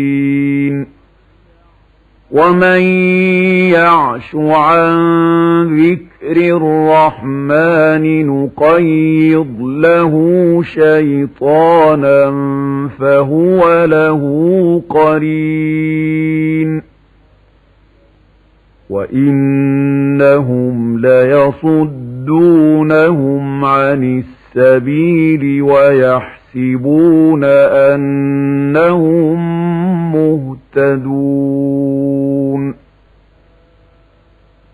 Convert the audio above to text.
ومن يعش عن ذكر الرحمن نقيض له شيطانا فهو له قرين وإنهم ليصدونهم عن السبيل ويحسبون أنهم مهتدون